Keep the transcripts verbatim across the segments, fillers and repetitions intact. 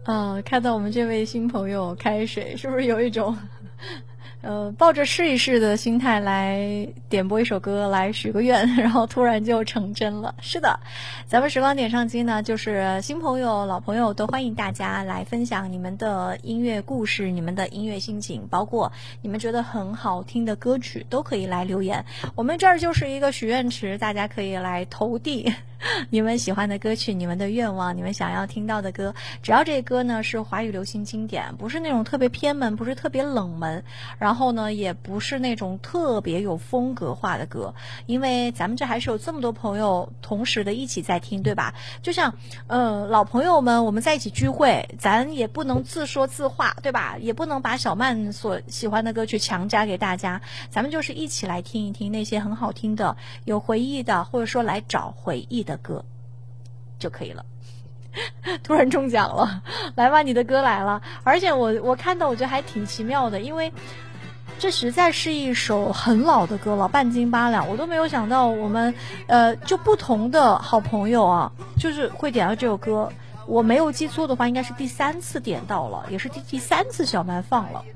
啊，看到我们这位新朋友开水，是不是有一种呃抱着试一试的心态来点播一首歌，来许个愿，然后突然就成真了？是的，咱们时光点唱机呢，就是新朋友老朋友都欢迎大家来分享你们的音乐故事，你们的音乐心情，包括你们觉得很好听的歌曲都可以来留言。我们这儿就是一个许愿池，大家可以来投递你们喜欢的歌曲，你们的愿望，你们想要听到的歌，只要这歌呢是华语流行经典，不是那种特别偏门，不是特别冷门，然后呢也不是那种特别有风格化的歌，因为咱们这还是有这么多朋友同时的一起在听，对吧？就像呃老朋友们我们在一起聚会，咱也不能自说自话，对吧？也不能把小曼所喜欢的歌曲强加给大家，咱们就是一起来听一听那些很好听的有回忆的，或者说来找回忆的的歌就可以了。突然中奖了，来吧，你的歌来了。而且我我看到我觉得还挺奇妙的，因为这实在是一首很老的歌了，半斤八两，我都没有想到我们呃就不同的好朋友啊，就是会点到这首歌。我没有记错的话，应该是第三次点到了，也是第第三次小曼放了。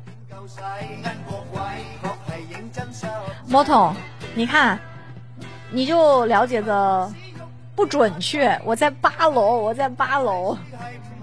魔童，你看你就了解的不准确，我在八楼，我在八楼。